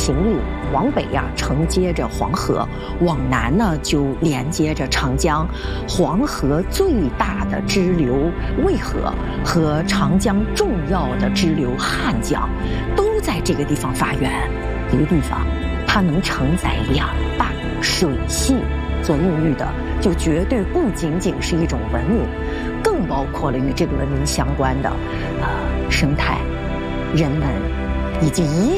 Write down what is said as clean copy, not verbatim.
行路，往北呀承接着黄河，往南呢就连接着长江。黄河最大的支流渭河和长江重要的支流汉江，都在这个地方发源。一个地方，它能承载两大水系所孕育的，就绝对不仅仅是一种文明，更包括了与这个文明相关的生态、人们以及一